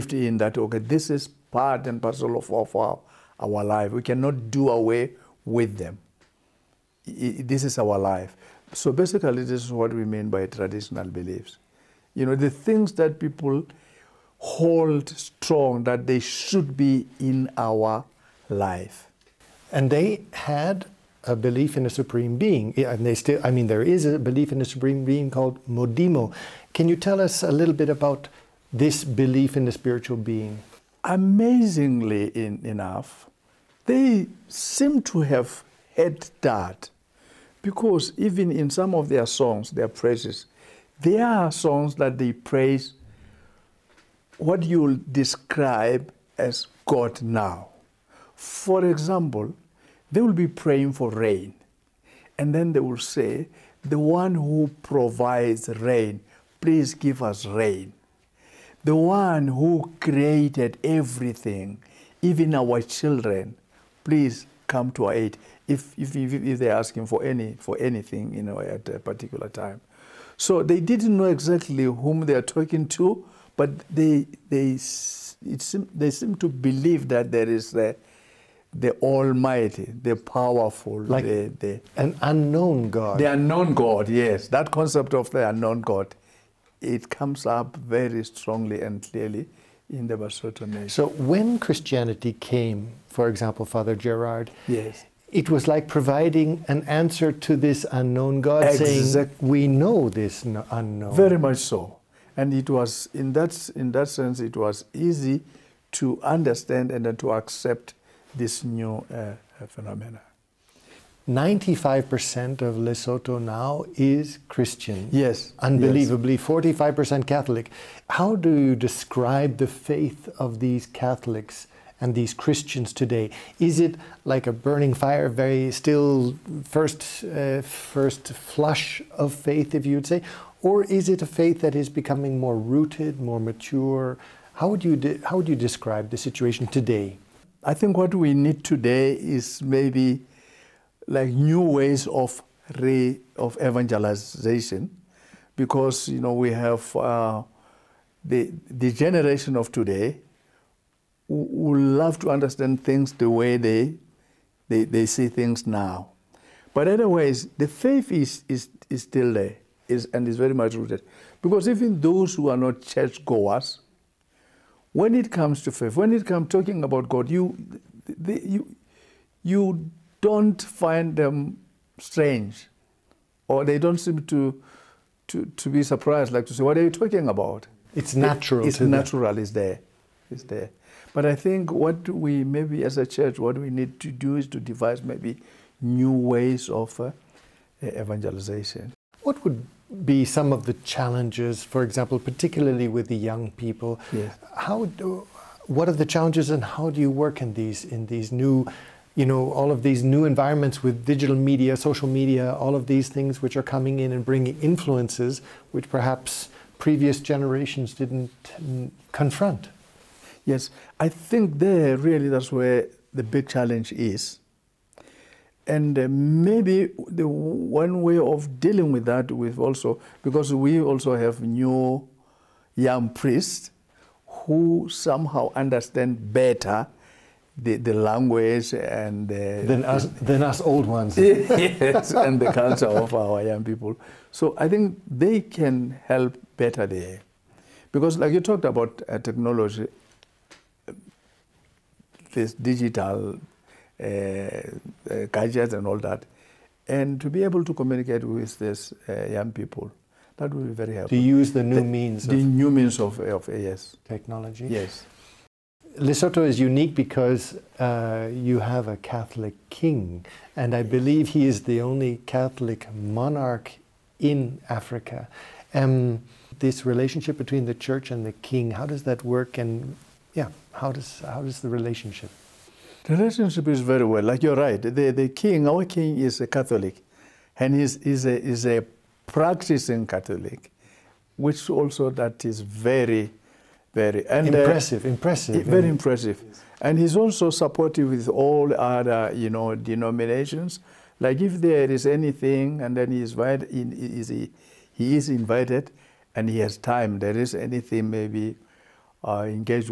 believed in that, okay, this is part and parcel of our life. We cannot do away with them. This is our life. So basically, this is what we mean by traditional beliefs. You know, the things that people hold strong, that they should be in our life. And they had a belief in a supreme being. And they still, I mean, there is a belief in a supreme being called Modimo. Can you tell us a little bit about this belief in the spiritual being? Amazingly enough, they seem to have had that, because even in some of their songs, their praises, there are songs that they praise what you'll describe as God now. For example, they will be praying for rain, and then they will say, the one who provides rain, please give us rain. The one who created everything, even our children, please come to our aid. If they're asking for anything, you know, at a particular time. So they didn't know exactly whom they are talking to, but they seem to believe that there is the Almighty, the powerful, like an unknown God. The unknown God, yes. That concept of the unknown God, it comes up very strongly and clearly in the Basotho nation. So when Christianity came, for example, Father Gerard, yes, it was like providing an answer to this unknown God, saying, we know this unknown. Very much so. And it was, in that sense, it was easy to understand and then to accept this new phenomena. 95% of Lesotho now is Christian. Yes. Unbelievably, yes. 45% Catholic. How do you describe the faith of these Catholics and these Christians today? Is it like a burning fire, very still first flush of faith, if you'd say? Or is it a faith that is becoming more rooted, more mature? How would you describe the situation today? I think what we need today is maybe like new ways of evangelization, because, you know, we have the generation of today who love to understand things the way they see things now. But otherwise, the faith is still there, and is very much rooted. Because even those who are not churchgoers, when it comes to faith, when it comes talking about God, you don't find them strange, or they don't seem to be surprised, like to say, what are you talking about? It's natural. It's natural, it's there. It's there. But I think what we maybe as a church, what we need to do is to devise maybe new ways of evangelization. What would be some of the challenges, for example, particularly with the young people? Yes. What are the challenges, and how do you work in these new, you know, all of these new environments with digital media, social media, all of these things which are coming in and bringing influences which perhaps previous generations didn't confront? Yes, I think that's where the big challenge is. And maybe the one way of dealing with that, because we also have new young priests who somehow understand better the language and than us old ones. Yes, and the culture of our young people. So I think they can help better there, because like you talked about technology, this digital gadgets and all that, and to be able to communicate with these young people, that will be very helpful. To use the new means of yes, technology. Yes. Lesotho is unique because you have a Catholic king, and I believe he is the only Catholic monarch in Africa. This relationship between the church and the king, how does that work? And yeah, how does the relationship? The relationship is very well. Like you're right, the king, our king, is a Catholic, and is a practicing Catholic, which also that is very, very impressive. Very impressive. Yes. And he's also supportive with all other, denominations. Like if there is anything, and then he is invited, and he has time. There is anything maybe engaged